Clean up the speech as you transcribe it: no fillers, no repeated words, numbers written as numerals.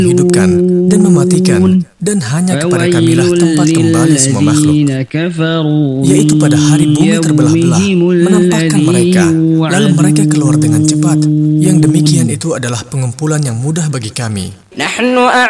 menghidupkan dan mematikan, dan hanya kepada Kamilah tempat kembali semua makhluk, yaitu pada hari bumi terbelah-belah menampakkan mereka, lalu mereka keluar dengan cepat. Yang demikian itu adalah pengumpulan yang mudah bagi kami.